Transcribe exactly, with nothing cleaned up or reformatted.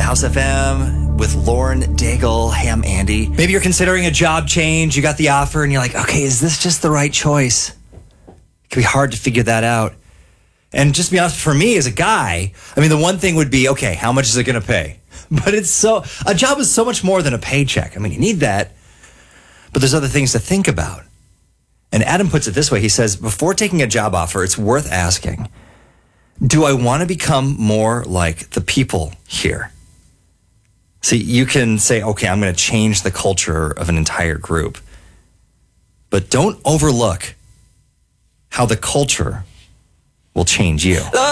House F M with Lauren Daigle. Hey, I'm Andy. Maybe you're considering a job change. You got the offer and you're like, okay, is this just the right choice? It can be hard to figure that out. And just to be honest, for me as a guy, I mean, the one thing would be, okay, how much is it going to pay? But it's so, a job is so much more than a paycheck. I mean, you need that, but there's other things to think about. And Adam puts it this way. He says, before taking a job offer, it's worth asking, do I want to become more like the people here? See, you can say, okay, I'm going to change the culture of an entire group, but don't overlook how the culture will change you.